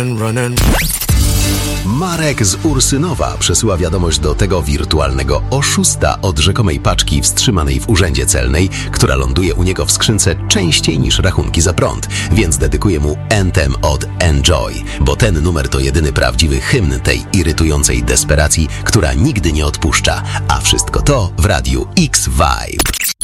Marek z Ursynowa przesyła wiadomość do tego wirtualnego oszusta od rzekomej paczki wstrzymanej w urzędzie celnej, która ląduje u niego w skrzynce częściej niż rachunki za prąd, więc dedykuje mu Anthem od Enjoy, bo ten numer to jedyny prawdziwy hymn tej irytującej desperacji, która nigdy nie odpuszcza, a wszystko to w Radiu X-Vibe.